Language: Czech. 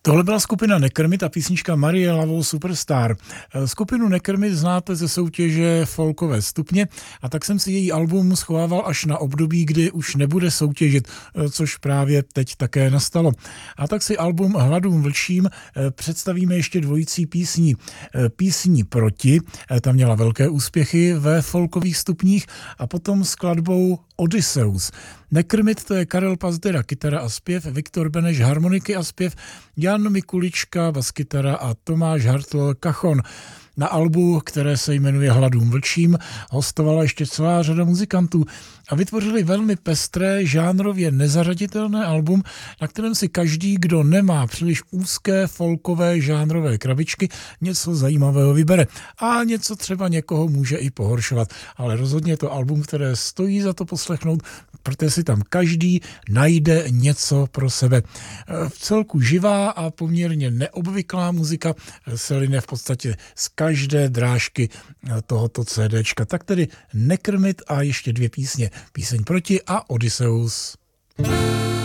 Tohle byla skupina Nekrmit a písnička Marie Laveau Superstar. Skupinu Nekrmit znáte ze soutěže Folkové stupně a tak jsem si její album schovával až na období, kdy už nebude soutěžit, což právě teď také nastalo. A tak si album Hladům vlčím představíme ještě dvojicí písní. Písní Proti, ta měla velké úspěchy ve folkových stupních, a potom skladbou Odysseus. Nekrmit, to je Karel Pazdera, kytara a zpěv, Viktor Beneš, harmoniky a zpěv, Jan Mikulička, baskytara a Tomáš Hartl, kachon. Na albu, které se jmenuje Hladům vlčím, hostovala ještě celá řada muzikantů a vytvořili velmi pestré, žánrově nezařaditelné album, na kterém si každý, kdo nemá příliš úzké folkové žánrové krabičky, něco zajímavého vybere. A něco třeba někoho může i pohoršovat. Ale rozhodně je to album, které stojí za to poslechnout, protože si tam každý najde něco pro sebe. V celku živá a poměrně neobvyklá muzika se line v podstatě z každé drážky tohoto CDčka. Tak tedy Nekrmit a ještě dvě písně. Píseň Proti a Odysseus.